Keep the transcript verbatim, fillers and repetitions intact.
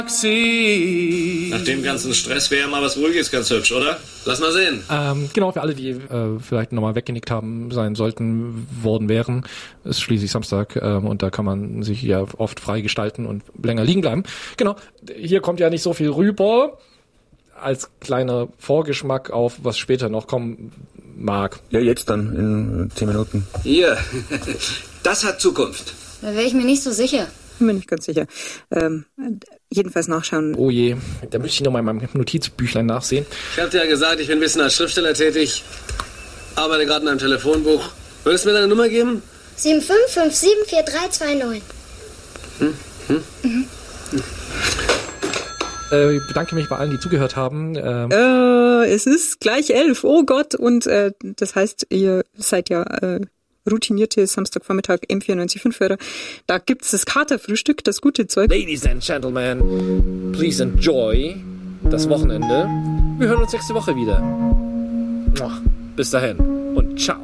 Nach dem ganzen Stress wäre mal was Ruhiges ganz hübsch, oder? Lass mal sehen. Ähm, genau, für alle, die äh, vielleicht nochmal weggenickt haben sein sollten, worden wären, ist schließlich Samstag ähm, und da kann man sich ja oft frei gestalten und länger liegen bleiben. Genau, hier kommt ja nicht so viel rüber, als kleiner Vorgeschmack auf, was später noch kommen mag. Ja, jetzt dann, in zehn Minuten. Hier, das hat Zukunft. Da wäre ich mir nicht so sicher. Bin mir nicht ganz sicher. Ähm, jedenfalls nachschauen. Oh je, da müsste ich nochmal in meinem Notizbüchlein nachsehen. Ich hab dir ja gesagt, ich bin ein bisschen als Schriftsteller tätig. Arbeite gerade in einem Telefonbuch. Würdest du mir deine Nummer geben? sieben fünf fünf sieben vier drei zwei neun. Hm? Hm? Mhm. Hm. Äh, ich bedanke mich bei allen, die zugehört haben. Ähm äh, es ist gleich elf. Oh Gott. Und äh, das heißt, ihr seid ja äh, routinierte Samstagvormittag M vierundneunzig Komma fünf Hörer. Da gibt's das Katerfrühstück, das gute Zeug. Ladies and Gentlemen, please enjoy das Wochenende. Wir hören uns nächste Woche wieder. Bis dahin und ciao.